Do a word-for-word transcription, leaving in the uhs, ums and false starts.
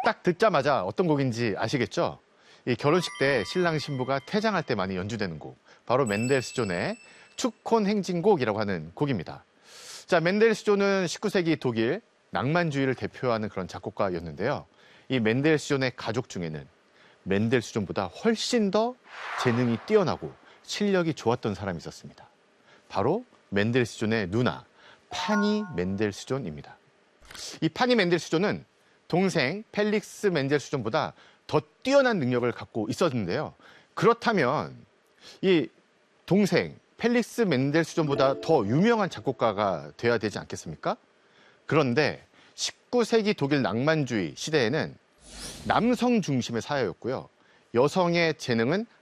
딱 듣자마자 어떤 곡인지 아시겠죠? 이 결혼식 때 신랑 신부가 퇴장할 때 많이 연주되는 곡, 바로 멘델스존의 축혼 행진곡이라고 하는 곡입니다. 자, 멘델스존은 십구 세기 독일 낭만주의를 대표하는 그런 작곡가였는데요. 이 멘델스존의 가족 중에는 멘델스존보다 훨씬 더 재능이 뛰어나고 실력이 좋았던 사람이 있었습니다. 바로 멘델스존의 누나 파니 멘델스존입니다. 이 파니 멘델스존은 동생 펠릭스 멘델스존보다 더 뛰어난 능력을 갖고 있었는데요. 그렇다면 이 동생 펠릭스 멘델스존보다 더 유명한 작곡가가 돼야 되지 않겠습니까? 그런데 십구 세기 독일 낭만주의 시대에는 남성 중심의 사회였고요. 여성의 재능은